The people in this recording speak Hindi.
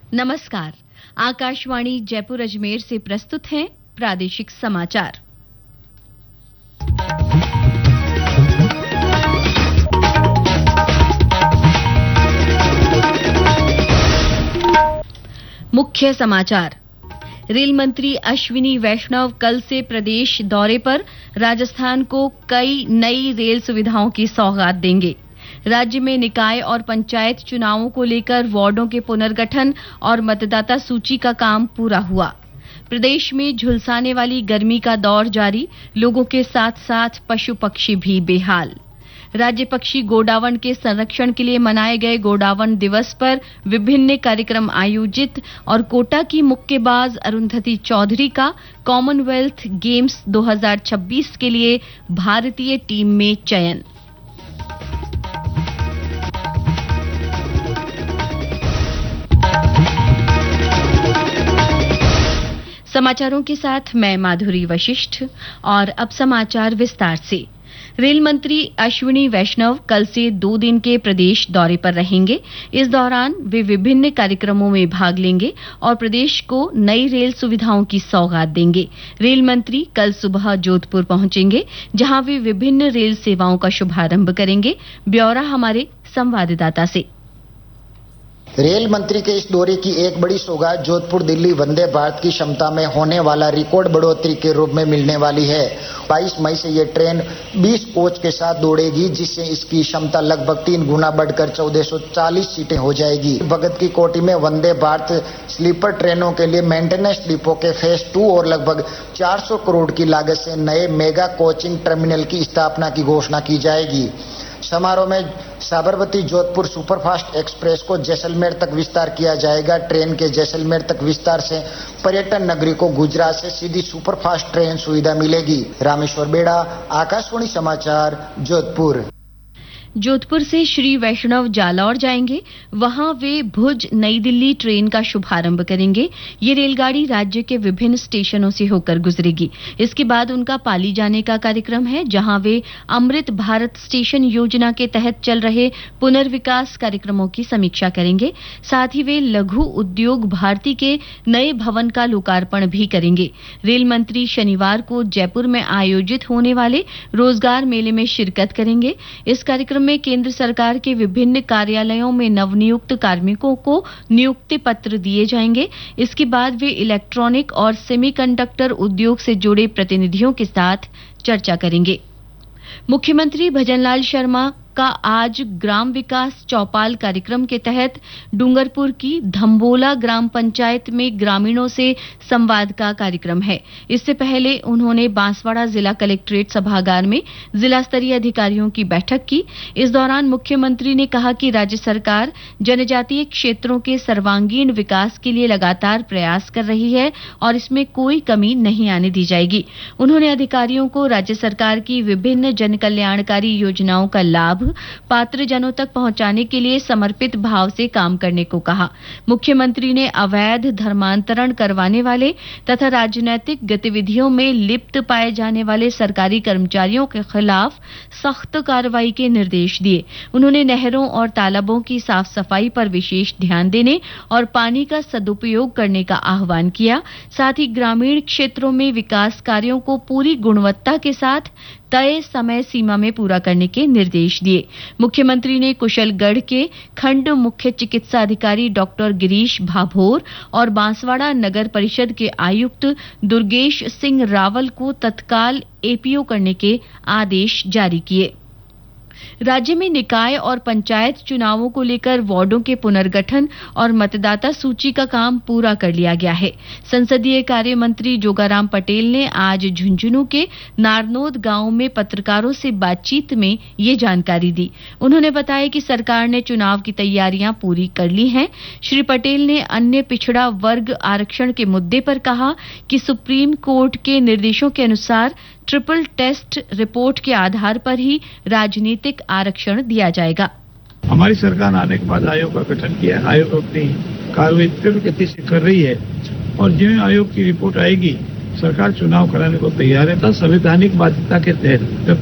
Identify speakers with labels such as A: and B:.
A: नमस्कार। आकाशवाणी जयपुर अजमेर से प्रस्तुत हैं प्रादेशिक समाचार। मुख्य समाचार। रेल मंत्री अश्विनी वैष्णव कल से प्रदेश दौरे पर राजस्थान को कई नई रेल सुविधाओं की सौगात देंगे। राज्य में निकाय और पंचायत चुनावों को लेकर वार्डों के पुनर्गठन और मतदाता सूची का काम पूरा हुआ। प्रदेश में झुलसाने वाली गर्मी का दौर जारी, लोगों के साथ साथ पशु पक्षी भी बेहाल। राज्य पक्षी गोडावण के संरक्षण के लिए मनाए गए गोडावण दिवस पर विभिन्न कार्यक्रम आयोजित और कोटा की मुक्केबाज अरुंधति चौधरी का कॉमनवेल्थ गेम्स 2026 के लिए भारतीय टीम में चयन। समाचारों के साथ मैं माधुरी वशिष्ठ और अब समाचार विस्तार से। रेल मंत्री अश्विनी वैष्णव कल से 2 दिन के प्रदेश दौरे पर रहेंगे। इस दौरान वे विभिन्न कार्यक्रमों में भाग लेंगे और प्रदेश को नई रेल सुविधाओं की सौगात देंगे। रेल मंत्री कल सुबह जोधपुर पहुंचेंगे, जहां वे विभिन्न रेल सेवाओं का शुभारंभ करेंगे। ब्यौरा हमारे संवाददाता से।
B: रेल मंत्री के इस दौरे की एक बड़ी सौगात जोधपुर दिल्ली वंदे भारत की क्षमता में होने वाला रिकॉर्ड बढ़ोतरी के रूप में मिलने वाली है। 22 मई से ये ट्रेन 20 कोच के साथ दौड़ेगी, जिससे इसकी क्षमता लगभग 3 गुना बढ़कर 1440 सीटें हो जाएगी। भगत की कोठी में वंदे भारत स्लीपर ट्रेनों के लिए मेंटेनेंस डिपो के फेज 2 और लगभग 400 करोड़ की लागत से नए मेगा कोचिंग टर्मिनल की स्थापना की घोषणा की जाएगी। समारोह में साबरमती जोधपुर सुपरफास्ट एक्सप्रेस को जैसलमेर तक विस्तार किया जाएगा। ट्रेन के जैसलमेर तक विस्तार से पर्यटन नगरी को गुजरात से सीधी सुपरफास्ट ट्रेन सुविधा मिलेगी। रामेश्वर बेड़ा, आकाशवाणी समाचार, जोधपुर।
A: जोधपुर से श्री वैष्णव जालौर जाएंगे, वहां वे भुज नई दिल्ली ट्रेन का शुभारंभ करेंगे। ये रेलगाड़ी राज्य के विभिन्न स्टेशनों से होकर गुजरेगी। इसके बाद उनका पाली जाने का कार्यक्रम है, जहां वे अमृत भारत स्टेशन योजना के तहत चल रहे पुनर्विकास कार्यक्रमों की समीक्षा करेंगे। साथ ही वे लघु उद्योग भारती के नए भवन का लोकार्पण भी करेंगे। रेल मंत्री शनिवार को जयपुर में आयोजित होने वाले रोजगार मेले में शिरकत करेंगे। इस कार्यक्रम में केंद्र सरकार के विभिन्न कार्यालयों में नवनियुक्त कार्मिकों को नियुक्ति पत्र दिए जाएंगे। इसके बाद वे इलेक्ट्रॉनिक और सेमीकंडक्टर उद्योग से जुड़े प्रतिनिधियों के साथ चर्चा करेंगे। मुख्यमंत्री भजनलाल शर्मा का आज ग्राम विकास चौपाल कार्यक्रम के तहत डूंगरपुर की धम्बोला ग्राम पंचायत में ग्रामीणों से संवाद का कार्यक्रम है। इससे पहले उन्होंने बांसवाड़ा जिला कलेक्ट्रेट सभागार में जिला स्तरीय अधिकारियों की बैठक की। इस दौरान मुख्यमंत्री ने कहा कि राज्य सरकार जनजातीय क्षेत्रों के सर्वांगीण विकास के लिए लगातार प्रयास कर रही है और इसमें कोई कमी नहीं आने दी जाएगी। उन्होंने अधिकारियों को राज्य सरकार की विभिन्न जन कल्याणकारी योजनाओं का लाभ पात्र जनों तक पहुंचाने के लिए समर्पित भाव से काम करने को कहा। मुख्यमंत्री ने अवैध धर्मांतरण करवाने वाले तथा राजनीतिक गतिविधियों में लिप्त पाए जाने वाले सरकारी कर्मचारियों के खिलाफ सख्त कार्रवाई के निर्देश दिए। उन्होंने नहरों और तालाबों की साफ सफाई पर विशेष ध्यान देने और पानी का सदुपयोग करने का आह्वान किया। साथ ही ग्रामीण क्षेत्रों में विकास कार्यों को पूरी गुणवत्ता के साथ तय समय सीमा में पूरा करने के निर्देश दिए। मुख्यमंत्री ने कुशलगढ़ के खंड मुख्य चिकित्सा अधिकारी डॉक्टर गिरीश भाभोर और बांसवाड़ा नगर परिषद के आयुक्त दुर्गेश सिंह रावल को तत्काल एपीओ करने के आदेश जारी किए। राज्य में निकाय और पंचायत चुनावों को लेकर वार्डों के पुनर्गठन और मतदाता सूची का काम पूरा कर लिया गया है। संसदीय कार्य मंत्री जोगाराम पटेल ने आज झुंझुनू के नारनोद गांव में पत्रकारों से बातचीत में ये जानकारी दी। उन्होंने बताया कि सरकार ने चुनाव की तैयारियां पूरी कर ली हैं। श्री पटेल ने अन्य पिछड़ा वर्ग आरक्षण के मुद्दे पर कहा कि सुप्रीम कोर्ट के निर्देशों के अनुसार ट्रिपल टेस्ट रिपोर्ट के आधार पर ही राजनीतिक आरक्षण दिया जाएगा।
C: हमारी सरकार आने के बाद आयोग का गठन किया। आयोग अपनी कार्रवाई तीव्र गति से कर रही है और जिन आयोग की रिपोर्ट आएगी सरकार चुनाव कराने को तैयार है। संवैधानिक बाध्यता के तहत